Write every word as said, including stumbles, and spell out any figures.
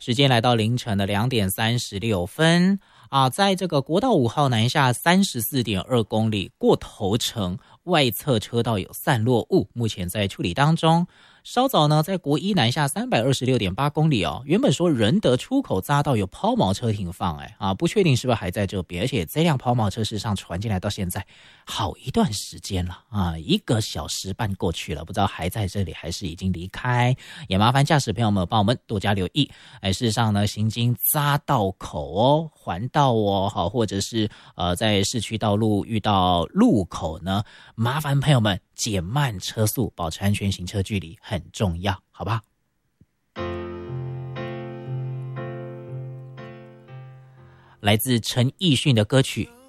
时间来到凌晨的两点三十六分啊，在这个国道五号南下三十四点二公里过头城外侧车道有散落物，目前在处理当中。稍早呢，在国一南下三百二十六点八公里哦，原本说仁德出口匝道有抛锚车停放，哎啊，不确定是不是还在这边，而且这辆抛锚车事实上传进来到现在好一段时间了啊，一个小时半过去了，不知道还在这里还是已经离开，也麻烦驾驶朋友们帮我们多加留意。哎，事实上呢，行经匝道口哦、环道哦，好，或者是呃在市区道路遇到路口呢，麻烦朋友们减慢车速，保持安全行车距离很重要，好不好？来自陈奕迅的歌曲